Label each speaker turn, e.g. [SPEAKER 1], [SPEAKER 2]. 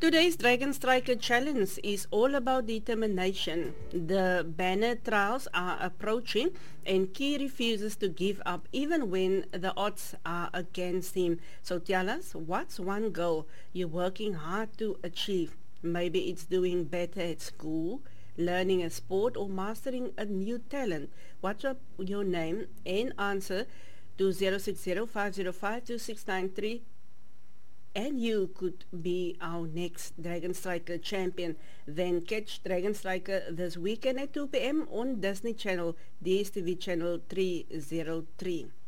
[SPEAKER 1] Today's Dragon Striker Challenge is all about determination. The banner trials are approaching and Key refuses to give up even when the odds are against him. So tell us, what's one goal you're working hard to achieve? Maybe it's doing better at school, learning a sport, or mastering a new talent. What's your name and answer to 060-505-2693, and you could be our next Dragon Striker champion. Then catch Dragon Striker this weekend at 2 p.m. on Disney Channel, DSTV Channel 303.